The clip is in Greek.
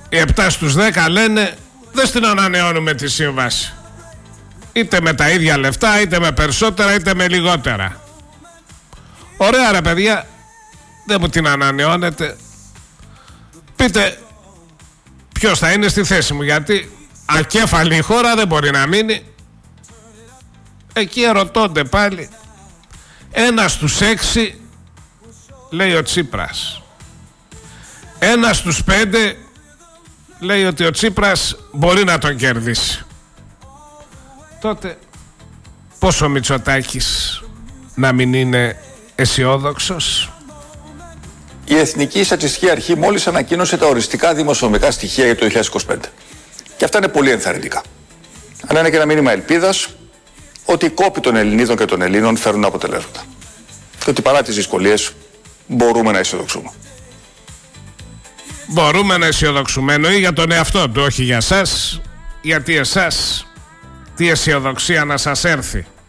Οι 7 στους 10 λένε δεν στην ανανεώνουμε τη σύμβαση. Είτε με τα ίδια λεφτά, είτε με περισσότερα, είτε με λιγότερα. Ωραία ρε παιδιά, δεν μου την ανανεώνετε. Πείτε ποιος θα είναι στη θέση μου, γιατί ακέφαλη η χώρα δεν μπορεί να μείνει. Εκεί ερωτώνται πάλι. 1 στους 6 λέει ο Τσίπρας. 1 στους 5 λέει ότι ο Τσίπρας μπορεί να τον κερδίσει. Τότε πόσο ο Μητσοτάκης να μην είναι αισιόδοξος? Η Εθνική Στατιστική Αρχή μόλις ανακοίνωσε τα οριστικά δημοσιονομικά στοιχεία για το 2025. Και αυτά είναι πολύ ενθαρρυντικά. Αν είναι και ένα μήνυμα ελπίδας ότι οι κόποι των Ελληνίδων και των Ελλήνων φέρνουν αποτελέσματα. Και ότι παρά τις δυσκολίες μπορούμε να αισιοδοξούμε. Μπορούμε να αισιοδοξούμε, εννοεί για τον εαυτό του, όχι για σας. Γιατί εσάς τι αισιοδοξία να σας έρθει?